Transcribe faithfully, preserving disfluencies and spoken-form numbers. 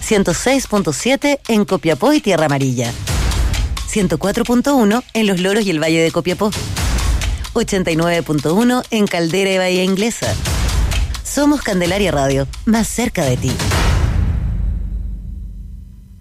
ciento seis punto siete en Copiapó y Tierra Amarilla, ciento cuatro punto uno en Los Loros y el Valle de Copiapó, ochenta y nueve punto uno en Caldera y Bahía Inglesa. Somos Candelaria Radio, más cerca de ti.